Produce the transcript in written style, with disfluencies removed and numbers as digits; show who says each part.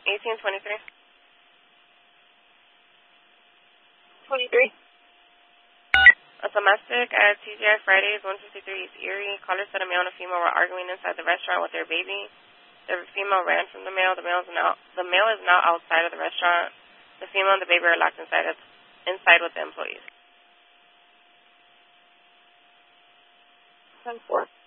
Speaker 1: 1823.
Speaker 2: 23.
Speaker 1: A domestic at TGI Fridays, 153 East Erie. Caller said a male and a female were arguing inside the restaurant with their baby. The female ran from the male. The male is now outside of the restaurant. The female and the baby are locked inside with the employees.
Speaker 2: 10-4.